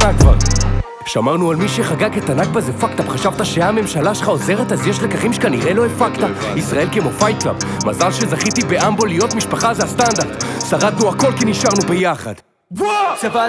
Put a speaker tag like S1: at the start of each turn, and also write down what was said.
S1: שנה כבר. שמרנו על מי שחגג את הנכבה, זה פאקט-אפ. חשבת שהממשלה שלך עוזרת, אז יש לקחים שכנראה לא הפקת. ישראל כמו פייט קלאב, מזל שזכיתי באמבו, להיות משפחה זה הסטנדרט. שרדנו הכל כי נשארנו ביחד. צבע